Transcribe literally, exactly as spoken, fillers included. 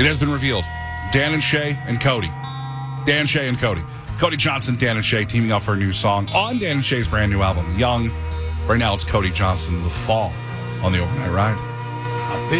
It has been revealed. Dan and Shay and Cody. Dan, Shay, and Cody. Cody Johnson, Dan and Shay teaming up for a new song on Dan and Shay's brand new album, Young. Right now it's Cody Johnson, The Fall, on the Overnight Ride.